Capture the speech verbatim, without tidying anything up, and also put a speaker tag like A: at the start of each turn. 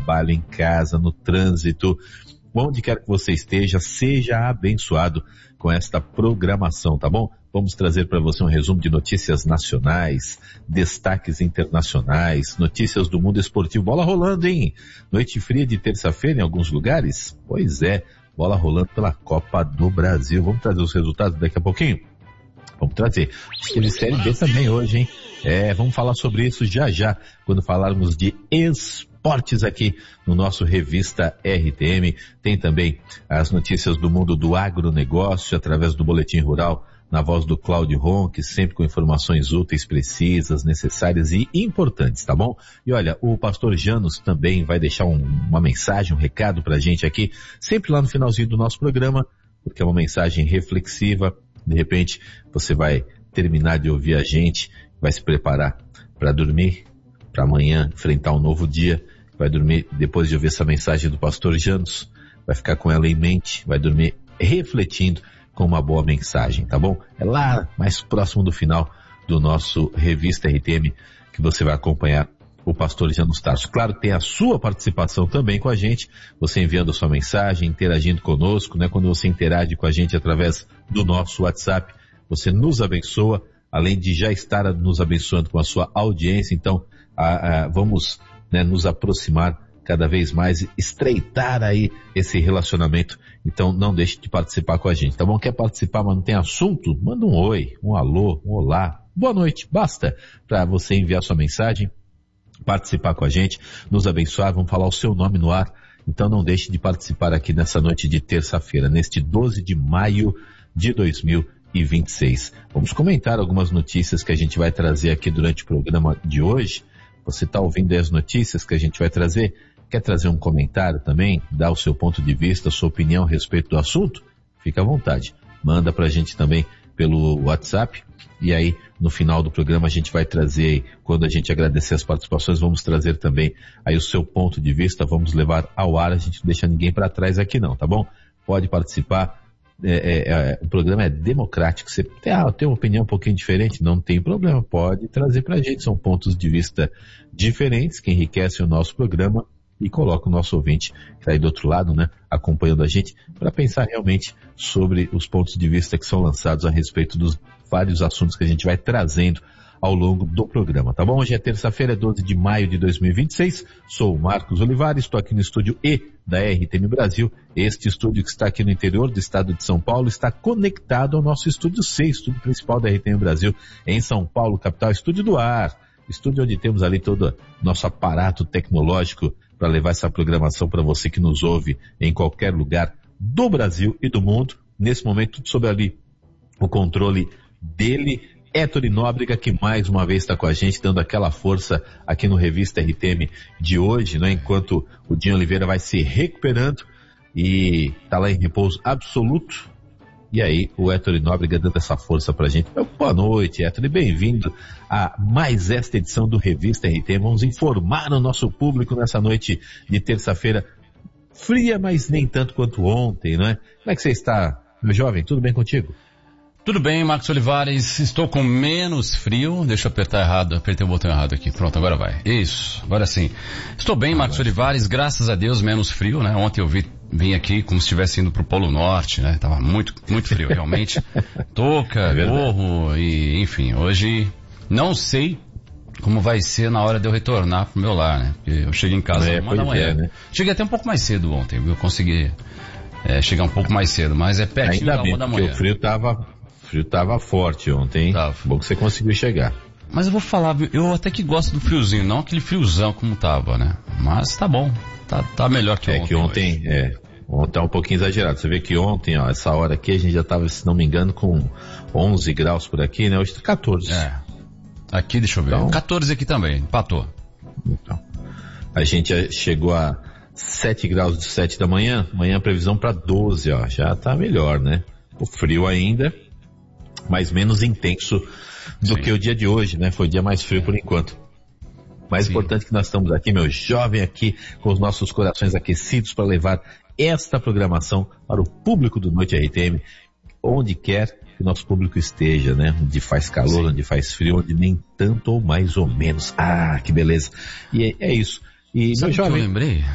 A: trabalho, em casa, no trânsito. Onde quer que você esteja, seja abençoado com esta programação, tá bom? Vamos trazer para você um resumo de notícias nacionais, destaques internacionais, notícias do mundo esportivo. Bola rolando, hein? Noite fria de terça-feira em alguns lugares? Pois é, bola rolando pela Copa do Brasil. Vamos trazer os resultados daqui a pouquinho? Vamos trazer. Teve Série B também hoje, hein? É, vamos falar sobre isso já já, quando falarmos de esportes aqui no nosso Revista R T M. Tem também as notícias do mundo do agronegócio através do Boletim Rural, na voz do Cláudio Ronque, sempre com informações úteis, precisas, necessárias e importantes, tá bom? E olha, o pastor Janos também vai deixar um, uma mensagem, um recado pra gente aqui, sempre lá no finalzinho do nosso programa, porque é uma mensagem reflexiva. De repente, você vai terminar de ouvir a gente, vai se preparar para dormir, para amanhã enfrentar um novo dia, vai dormir depois de ouvir essa mensagem do pastor Janos, vai ficar com ela em mente, vai dormir refletindo com uma boa mensagem, tá bom? É lá mais próximo do final do nosso Revista R T M que você vai acompanhar o pastor Janos Tarso. Claro, tem a sua participação também com a gente, você enviando a sua mensagem, interagindo conosco, né? Quando você interage com a gente através do nosso WhatsApp, você nos abençoa, além de já estar nos abençoando com a sua audiência. Então, a, a, vamos, né, nos aproximar cada vez mais, estreitar aí esse relacionamento. Então não deixe de participar com a gente, tá bom? Quer participar, mas não tem assunto? Manda um oi, um alô, um olá, boa noite, basta para você enviar sua mensagem, participar com a gente, nos abençoar, vamos falar o seu nome no ar. Então não deixe de participar aqui nessa noite de terça-feira, neste doze de maio de dois mil e vinte e seis. Vamos comentar algumas notícias que a gente vai trazer aqui durante o programa de hoje. Você está ouvindo aí as notícias que a gente vai trazer? Quer trazer um comentário também? Dar o seu ponto de vista, a sua opinião a respeito do assunto? Fica à vontade. Manda pra gente também pelo WhatsApp. E aí, no final do programa, a gente vai trazer aí, quando a gente agradecer as participações, vamos trazer também aí o seu ponto de vista, vamos levar ao ar, a gente não deixa ninguém para trás aqui não, tá bom? Pode participar, é, é, é, o programa é democrático, você tem, ah, tem uma opinião um pouquinho diferente, não tem problema, pode trazer pra gente, são pontos de vista diferentes que enriquecem o nosso programa e coloca o nosso ouvinte que está aí do outro lado, né, acompanhando a gente, para pensar realmente sobre os pontos de vista que são lançados a respeito dos vários assuntos que a gente vai trazendo ao longo do programa, tá bom? Hoje é terça-feira, doze de maio de dois mil e vinte e seis, sou o Marcos Olivares, estou aqui no estúdio E da R T M Brasil. Este estúdio que está aqui no interior do estado de São Paulo está conectado ao nosso estúdio C, estúdio principal da R T M Brasil, em São Paulo, capital, estúdio do ar, estúdio onde temos ali todo o nosso aparato tecnológico para levar essa programação para você que nos ouve em qualquer lugar do Brasil e do mundo. Nesse momento, tudo sob ali o controle dele, Héctor Nóbrega, que mais uma vez está com a gente, dando aquela força aqui no Revista R T M de hoje, né? Enquanto o Dinho Oliveira vai se recuperando e está lá em repouso absoluto. E aí, o Héctor Nóbrega dando essa força pra gente. Boa noite, Héctor, e bem-vindo a mais esta edição do Revista R T M. Vamos informar o nosso público nessa noite de terça-feira fria, mas nem tanto quanto ontem, não é? Como é que você está, meu jovem? Tudo bem contigo?
B: Tudo bem, Marcos Olivares, estou com menos frio, deixa eu apertar errado, apertei o botão errado aqui, pronto, agora vai, isso, agora sim. Estou bem, Marcos Olivares, graças a Deus, menos frio, né, ontem eu vi, vim aqui como se estivesse indo pro Polo Norte, né, tava muito, muito frio, realmente, touca, é gorro, e enfim, hoje não sei como vai ser na hora de eu retornar pro meu lar, né, porque eu cheguei em casa
A: é,
B: uma da manhã,
A: é, né?
B: Cheguei até um pouco mais cedo ontem, eu consegui é, chegar um pouco mais cedo, mas é pertinho da uma da manhã.
A: O frio tava... O frio tava forte ontem, hein? Tava. Bom que você conseguiu chegar.
B: Mas eu vou falar, eu até que gosto do friozinho, não aquele friozão como tava, né? Mas tá bom, tá, tá melhor que
A: é
B: ontem.
A: É que ontem, hoje. é, ontem tá um pouquinho exagerado. Você vê que ontem, ó, essa hora aqui a gente já tava, se não me engano, com onze graus por aqui, né? Hoje tá catorze.
B: É. Aqui, deixa eu ver, então, catorze aqui também, empatou.
A: Então, a gente já chegou a sete graus de sete da manhã, amanhã a previsão para doze, ó, já tá melhor, né? O frio ainda, mas menos intenso do Sim. que o dia de hoje, né? Foi o dia mais frio por enquanto. Mais Sim. importante que nós estamos aqui, meu jovem, aqui com os nossos corações aquecidos para levar esta programação para o público do Noite R T M, onde quer que o nosso público esteja, né? Onde faz calor, Sim. onde faz frio, onde nem tanto ou mais ou menos. Ah, que beleza. E é, é isso. E,
B: Sabe
A: meu jovem,
B: que eu lembrei?